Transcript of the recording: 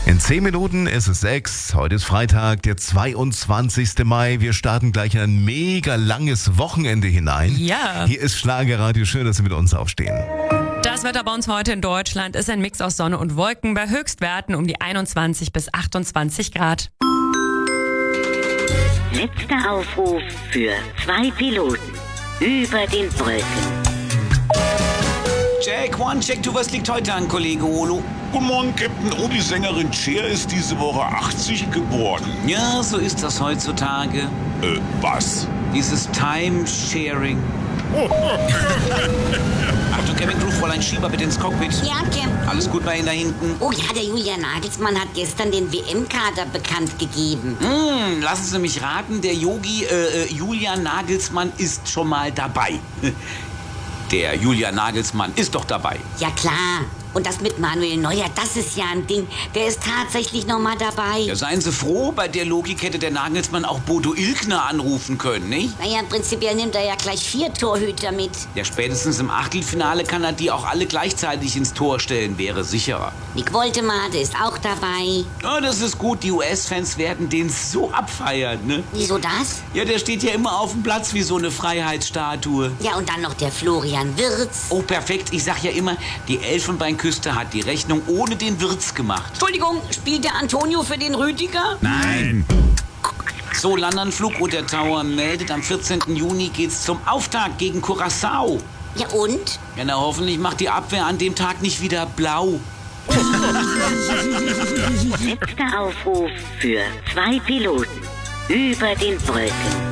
In 10 Minuten ist es 6. Heute ist Freitag, der 22. Mai. Wir starten gleich in ein mega langes Wochenende hinein. Ja. Hier ist Schlagerradio. Schön, dass Sie mit uns aufstehen. Das Wetter bei uns heute in Deutschland ist ein Mix aus Sonne und Wolken bei Höchstwerten um die 21 bis 28 Grad. Letzter Aufruf für 2 Piloten über den Wolken. Check, one, check, du, was liegt heute an, Kollege Olo? Guten Morgen, Captain. Oh, die Sängerin Cher ist diese Woche 80 geworden. Ja, so ist das heutzutage. Was? Dieses Time-Sharing. Achtung, Kevin Crew, Fräulein Schieber, bitte ins Cockpit. Ja, Captain. Alles gut bei Ihnen da hinten? Oh ja, der Julian Nagelsmann hat gestern den WM-Kader bekannt gegeben. Lassen Sie mich raten, der Yogi Julian Nagelsmann ist schon mal dabei. Der Julian Nagelsmann ist doch dabei. Ja, klar. Und das mit Manuel Neuer, das ist ja ein Ding. Der ist tatsächlich noch mal dabei. Ja, seien Sie froh, bei der Logik hätte der Nagelsmann auch Bodo Illgner anrufen können, nicht? Naja, prinzipiell nimmt er ja gleich 4 Torhüter mit. Ja, spätestens im Achtelfinale kann er die auch alle gleichzeitig ins Tor stellen, wäre sicherer. Nick Woltemade ist auch dabei. Ja, das ist gut, die US-Fans werden den so abfeiern, ne? Wieso das? Ja, der steht ja immer auf dem Platz wie so eine Freiheitsstatue. Ja, und dann noch der Florian Wirtz. Oh, perfekt, ich sag ja immer, die Elfenbeinküste hat die Rechnung ohne den Wirtz gemacht. Entschuldigung, spielt der Antonio für den Rüdiger? Nein. So, Landenflug oder Tower meldet, am 14. Juni geht's zum Auftakt gegen Curaçao. Ja, und? Ja, na, hoffentlich macht die Abwehr an dem Tag nicht wieder blau. Letzter Aufruf für 2 Piloten über den Wolken.